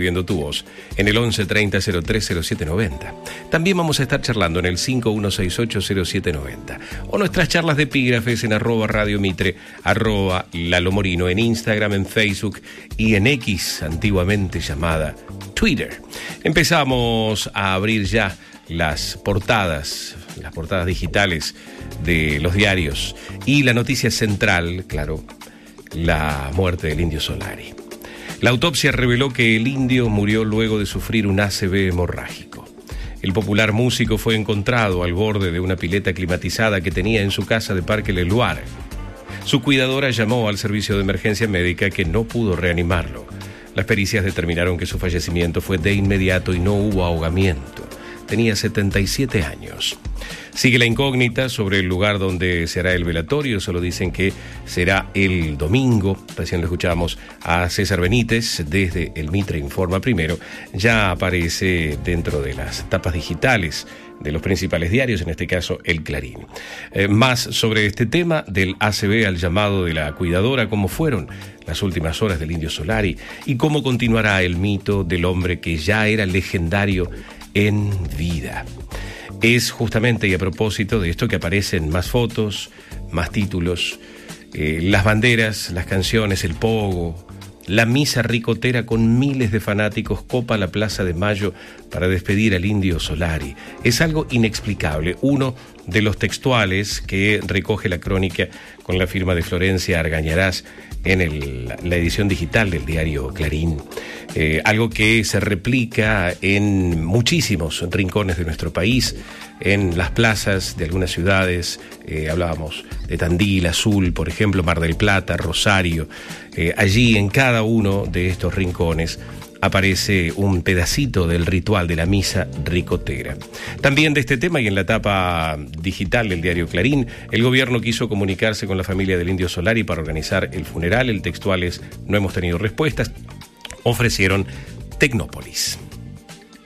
recibiendo tu voz en el 11 30 03 0790. También vamos a estar charlando en el 5168 0790. O nuestras charlas de epígrafes en @Radio Mitre, @Lalo Morino, en Instagram, en Facebook y en X, antiguamente llamada Twitter. Empezamos a abrir ya las portadas digitales de los diarios y la noticia central, claro, la muerte del Indio Solari. La autopsia reveló que el indio murió luego de sufrir un ACV hemorrágico. El popular músico fue encontrado al borde de una pileta climatizada que tenía en su casa de Parque Leluar. Su cuidadora llamó al servicio de emergencia médica, que no pudo reanimarlo. Las pericias determinaron que su fallecimiento fue de inmediato y no hubo ahogamiento. Tenía 77 años. Sigue la incógnita sobre el lugar donde se hará el velatorio. Solo dicen que será el domingo. Recién lo escuchamos a César Benítez desde el Mitre Informa Primero. Ya aparece dentro de las tapas digitales de los principales diarios, en este caso El Clarín. Más sobre este tema del ACV al llamado de la cuidadora, cómo fueron las últimas horas del Indio Solari y cómo continuará el mito del hombre que ya era legendario en vida. Es justamente y a propósito de esto que aparecen más fotos, más títulos, las banderas, las canciones, el pogo, la misa ricotera con miles de fanáticos copa la Plaza de Mayo para despedir al Indio Solari. Es algo inexplicable. Uno de los textuales que recoge la crónica con la firma de Florencia Argañarás en la edición digital del diario Clarín. Algo que se replica en muchísimos rincones de nuestro país, en las plazas de algunas ciudades. Hablábamos de Tandil, Azul, por ejemplo, Mar del Plata, Rosario. Allí, en cada uno de estos rincones, aparece un pedacito del ritual de la misa ricotera. También de este tema, y en la tapa digital del diario Clarín, el gobierno quiso comunicarse con la familia del Indio Solari para organizar el funeral. El textual es: no hemos tenido respuestas. Ofrecieron Tecnópolis.